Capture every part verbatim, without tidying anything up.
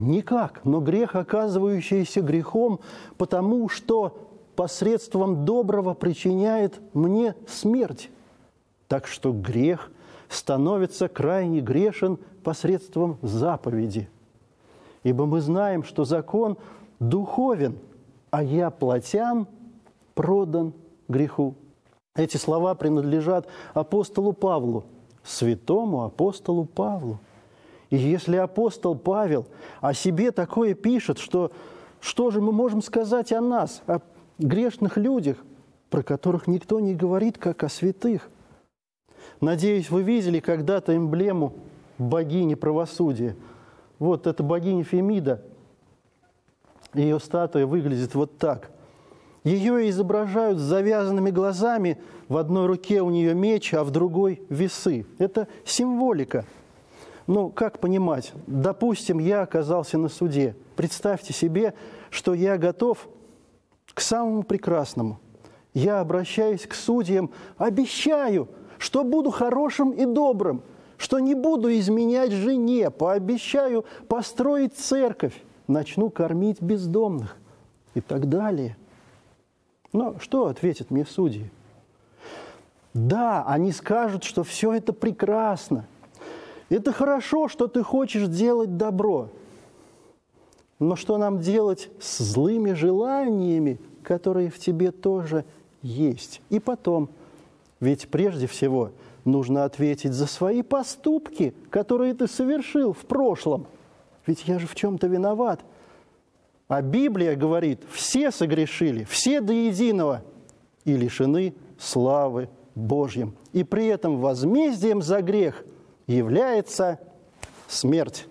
Никак. Но грех, оказывающийся грехом, потому что посредством доброго причиняет мне смерть. Так что грех становится крайне грешен посредством заповеди. Ибо мы знаем, что закон духовен, а я плотян продан греху. Эти слова принадлежат апостолу Павлу, святому апостолу Павлу. И если апостол Павел о себе такое пишет, что что же мы можем сказать о нас, о грешных людях, про которых никто не говорит, как о святых? Надеюсь, вы видели когда-то эмблему богини правосудия. Вот эта богиня Фемида, ее статуя выглядит вот так. Ее изображают с завязанными глазами, в одной руке у нее меч, а в другой весы. Это символика. Ну, как понимать? Допустим, я оказался на суде. Представьте себе, что я готов к самому прекрасному. Я обращаюсь к судьям, обещаю, что буду хорошим и добрым, что не буду изменять жене, пообещаю построить церковь, начну кормить бездомных и так далее. Но что ответят мне судьи? Да, они скажут, что все это прекрасно. Это хорошо, что ты хочешь делать добро. Но что нам делать с злыми желаниями, которые в тебе тоже есть? И потом, ведь прежде всего нужно ответить за свои поступки, которые ты совершил в прошлом. Ведь я же в чем-то виноват. А Библия говорит, все согрешили, все до единого, и лишены славы Божьей. И при этом возмездием за грех является смерть.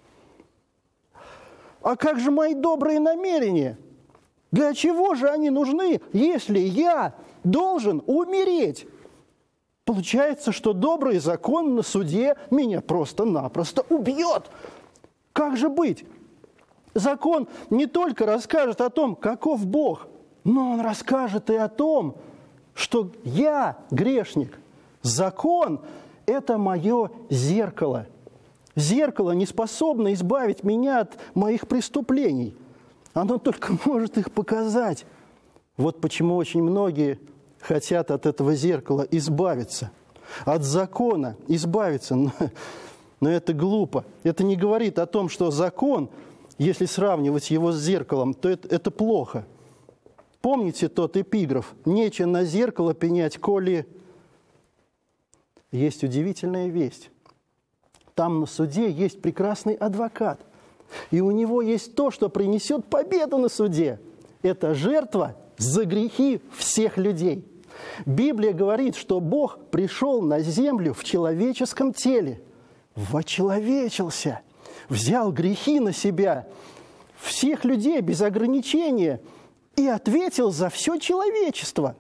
А как же мои добрые намерения? Для чего же они нужны, если я должен умереть? Получается, что добрый закон на суде меня просто-напросто убьет. Как же быть? Закон не только расскажет о том, каков Бог, но он расскажет и о том, что я грешник. Закон – это мое зеркало. Зеркало не способно избавить меня от моих преступлений. Оно только может их показать. Вот почему очень многие хотят от этого зеркала избавиться. От закона избавиться. Но, но это глупо. Это не говорит о том, что закон, если сравнивать его с зеркалом, то это, это плохо. Помните тот эпиграф? «Нече на зеркало пенять, коли...» Есть удивительная весть. Там на суде есть прекрасный адвокат. И у него есть то, что принесет победу на суде. Это жертва за грехи всех людей. Библия говорит, что Бог пришел на землю в человеческом теле, вочеловечился, взял грехи на себя, всех людей без ограничения, и ответил за все человечество.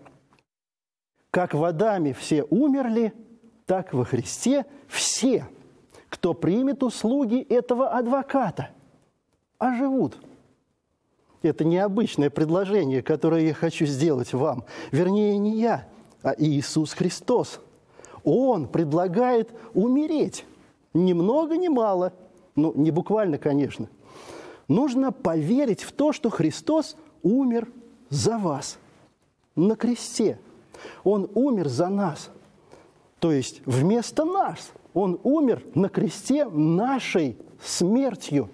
Как в Адаме все умерли, так во Христе все, кто примет услуги этого адвоката, оживут. Это необычное предложение, которое я хочу сделать вам. Вернее, не я, а Иисус Христос. Он предлагает умереть. Ни много, ни мало. Ну, не буквально, конечно. Нужно поверить в то, что Христос умер за вас на кресте. Он умер за нас. То есть вместо нас. Он умер на кресте нашей смертью.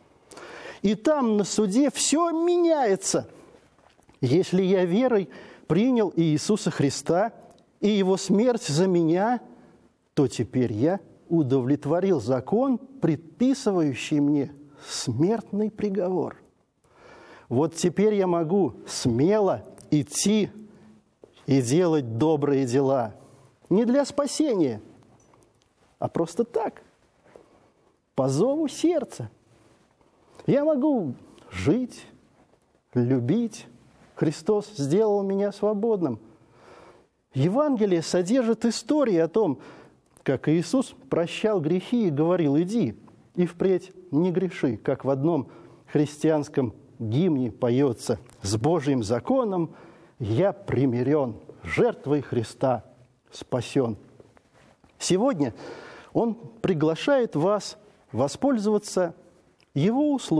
И там на суде все меняется. Если я верой принял Иисуса Христа и Его смерть за меня, то теперь я удовлетворил закон, предписывающий мне смертный приговор. Вот теперь я могу смело идти и делать добрые дела. Не для спасения, а просто так, по зову сердца. Я могу жить, любить. Христос сделал меня свободным. Евангелие содержит истории о том, как Иисус прощал грехи и говорил: «Иди и впредь не греши», как в одном христианском гимне поется: «С Божьим законом я примирен, жертвой Христа спасен». Сегодня Он приглашает вас воспользоваться его услуги.